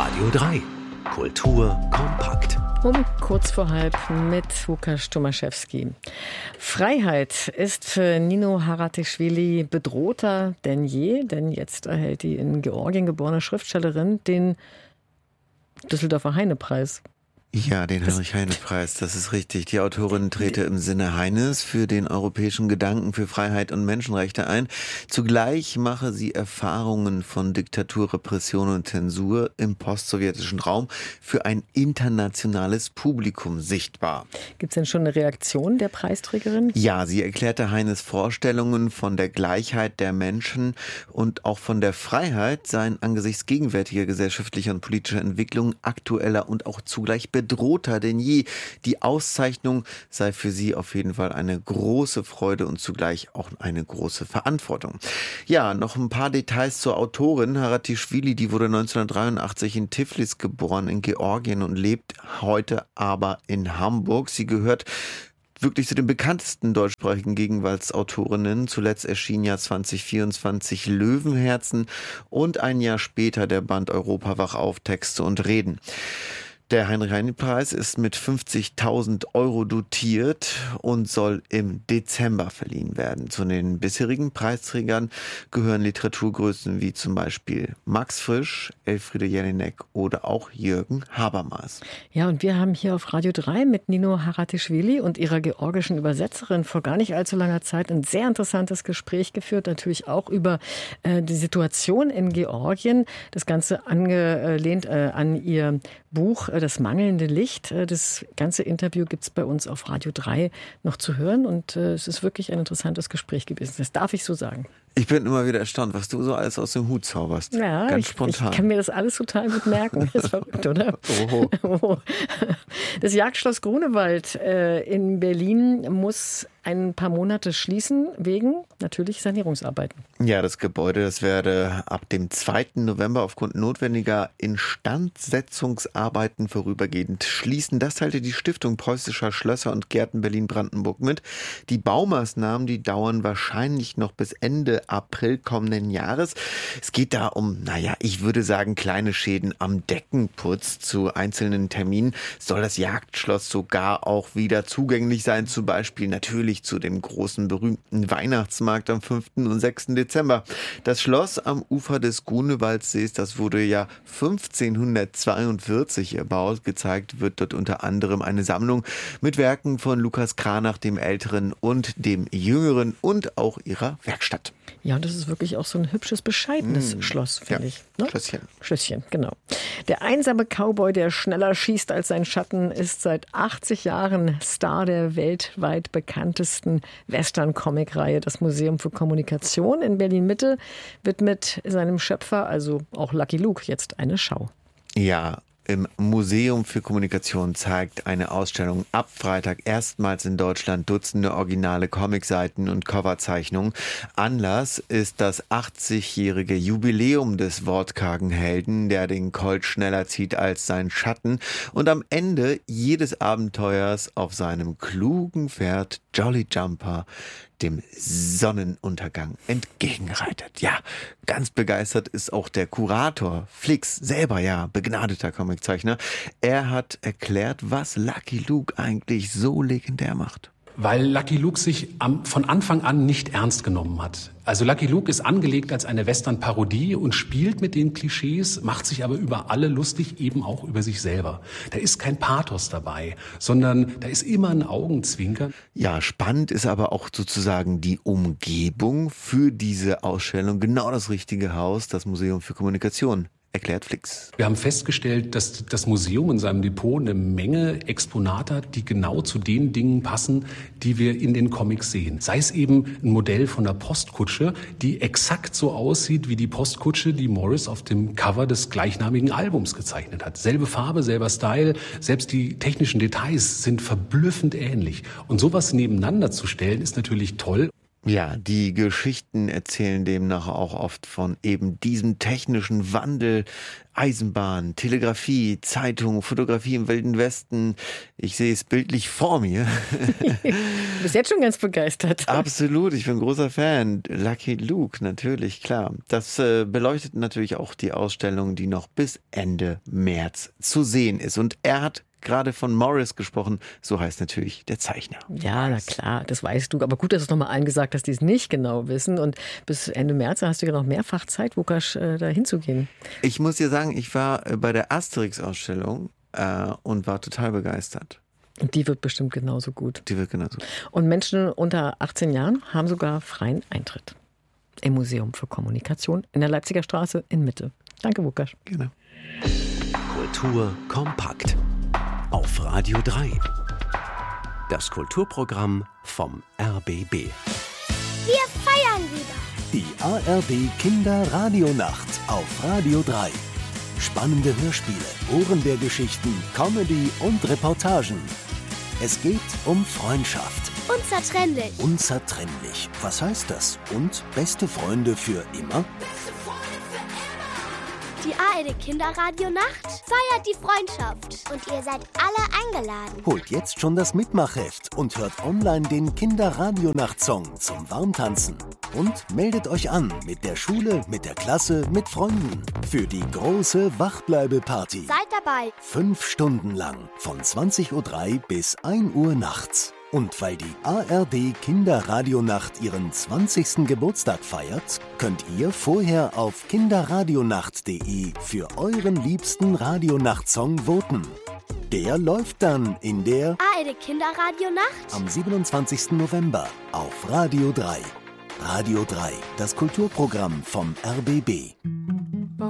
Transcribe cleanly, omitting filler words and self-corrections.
Radio 3. Kultur kompakt. Um kurz vor halb mit Łukasz Tomaszewski. Freiheit ist für Nino Haratischvili bedrohter denn je, denn jetzt erhält die in Georgien geborene Schriftstellerin den Düsseldorfer Heine-Preis. Ja, den Heinrich-Heine-Preis, das ist richtig. Die Autorin trete im Sinne Heines für den europäischen Gedanken für Freiheit und Menschenrechte ein. Zugleich mache sie Erfahrungen von Diktatur, Repression und Zensur im postsowjetischen Raum für ein internationales Publikum sichtbar. Gibt es denn schon eine Reaktion der Preisträgerin? Ja, sie erklärte Heines Vorstellungen von der Gleichheit der Menschen und auch von der Freiheit seien angesichts gegenwärtiger gesellschaftlicher und politischer Entwicklungen aktueller und auch zugleich bedrohter denn je. Die Auszeichnung sei für sie auf jeden Fall eine große Freude und zugleich auch eine große Verantwortung. Ja, noch ein paar Details zur Autorin. Haratischvili, die wurde 1983 in Tiflis geboren, in Georgien und lebt heute aber in Hamburg. Sie gehört wirklich zu den bekanntesten deutschsprachigen Gegenwartsautorinnen. Zuletzt erschien ja 2024 Löwenherzen und ein Jahr später der Band Europa wach auf, Texte und Reden. Der Heinrich-Heine-Preis ist mit 50.000 € dotiert und soll im Dezember verliehen werden. Zu den bisherigen Preisträgern gehören Literaturgrößen wie zum Beispiel Max Frisch, Elfriede Jelinek oder auch Jürgen Habermas. Ja, und wir haben hier auf Radio 3 mit Nino Haratischvili und ihrer georgischen Übersetzerin vor gar nicht allzu langer Zeit ein sehr interessantes Gespräch geführt, natürlich auch über die Situation in Georgien. Das Ganze angelehnt an ihr Buch Das mangelnde Licht. Das ganze Interview gibt es bei uns auf Radio 3 noch zu hören und es ist wirklich ein interessantes Gespräch gewesen. Das darf ich so sagen. Ich bin immer wieder erstaunt, was du so alles aus dem Hut zauberst. Ja, ganz spontan. Ich kann mir das alles total gut merken. Das ist verrückt, oder? Oh. Das Jagdschloss Grunewald in Berlin muss ein paar Monate schließen wegen natürlich Sanierungsarbeiten. Ja, das Gebäude, das werde ab dem 2. November aufgrund notwendiger Instandsetzungsarbeiten vorübergehend schließen. Das teilte die Stiftung Preußischer Schlösser und Gärten Berlin-Brandenburg mit. Die Baumaßnahmen, die dauern wahrscheinlich noch bis Ende April kommenden Jahres. Es geht da um, ich würde sagen, kleine Schäden am Deckenputz. Zu einzelnen Terminen soll das Jagdschloss sogar auch wieder zugänglich sein, zum Beispiel natürlich zu dem großen berühmten Weihnachtsmarkt am 5. und 6. Dezember. Das Schloss am Ufer des Grunewaldsees, das wurde ja 1542 erbaut. Gezeigt wird dort unter anderem eine Sammlung mit Werken von Lukas Cranach, dem Älteren und dem Jüngeren und auch ihrer Werkstatt. Ja, und das ist wirklich auch so ein hübsches, bescheidenes Schloss, finde ich. Ne? Schlösschen, genau. Der einsame Cowboy, der schneller schießt als sein Schatten, ist seit 80 Jahren Star der weltweit bekanntesten Western-Comic-Reihe. Das Museum für Kommunikation in Berlin-Mitte widmet seinem Schöpfer, also auch Lucky Luke, jetzt eine Schau. Ja, im Museum für Kommunikation zeigt eine Ausstellung ab Freitag erstmals in Deutschland Dutzende originale Comicseiten und Coverzeichnungen. Anlass ist das 80-jährige Jubiläum des wortkargen Helden, der den Colt schneller zieht als sein Schatten und am Ende jedes Abenteuers auf seinem klugen Pferd Jolly Jumper dem Sonnenuntergang entgegenreitet. Ja, ganz begeistert ist auch der Kurator Flix, selber ja begnadeter Comiczeichner. Er hat erklärt, was Lucky Luke eigentlich so legendär macht. Weil Lucky Luke sich von Anfang an nicht ernst genommen hat. Also Lucky Luke ist angelegt als eine Western-Parodie und spielt mit den Klischees, macht sich aber über alle lustig, eben auch über sich selber. Da ist kein Pathos dabei, sondern da ist immer ein Augenzwinkern. Ja, spannend ist aber auch sozusagen die Umgebung für diese Ausstellung. Genau das richtige Haus, das Museum für Kommunikation. Erklärt Flix. Wir haben festgestellt, dass das Museum in seinem Depot eine Menge Exponate hat, die genau zu den Dingen passen, die wir in den Comics sehen. Sei es eben ein Modell von der Postkutsche, die exakt so aussieht wie die Postkutsche, die Morris auf dem Cover des gleichnamigen Albums gezeichnet hat. Selbe Farbe, selber Style, selbst die technischen Details sind verblüffend ähnlich. Und sowas nebeneinander zu stellen, ist natürlich toll. Ja, die Geschichten erzählen demnach auch oft von eben diesem technischen Wandel. Eisenbahn, Telegrafie, Zeitung, Fotografie im Wilden Westen. Ich sehe es bildlich vor mir. Du bist jetzt schon ganz begeistert. Absolut, ich bin großer Fan. Lucky Luke, natürlich, klar. Das beleuchtet natürlich auch die Ausstellung, die noch bis Ende März zu sehen ist. Und er hat gerade von Morris gesprochen, so heißt natürlich der Zeichner. Ja, na klar, das weißt du. Aber gut, dass du es nochmal allen gesagt hast, die es nicht genau wissen. Und bis Ende März hast du ja noch mehrfach Zeit, Łukasz, da hinzugehen. Ich muss dir sagen, ich war bei der Asterix-Ausstellung und war total begeistert. Und die wird bestimmt genauso gut. Die wird genauso gut. Und Menschen unter 18 Jahren haben sogar freien Eintritt im Museum für Kommunikation in der Leipziger Straße in Mitte. Danke, Łukasz. Genau. Kultur kompakt. Auf Radio 3. Das Kulturprogramm vom RBB. Wir feiern wieder. Die ARD Kinderradionacht auf Radio 3. Spannende Hörspiele, Ohrenbärgeschichten, Comedy und Reportagen. Es geht um Freundschaft. Unzertrennlich. Unzertrennlich. Was heißt das? Und beste Freunde für immer? Die ARD Kinderradionacht feiert die Freundschaft. Und ihr seid alle eingeladen. Holt jetzt schon das Mitmachheft und hört online den Kinderradionacht-Song zum Warmtanzen. Und meldet euch an mit der Schule, mit der Klasse, mit Freunden für die große Wachbleibe-Party. Seid dabei. 5 Stunden lang, von 20:03 Uhr bis 1 Uhr nachts. Und weil die ARD Kinderradionacht ihren 20. Geburtstag feiert, könnt ihr vorher auf kinderradionacht.de für euren liebsten Radionachtsong voten. Der läuft dann in der ARD Kinderradionacht am 27. November auf Radio 3. Radio 3, das Kulturprogramm vom RBB.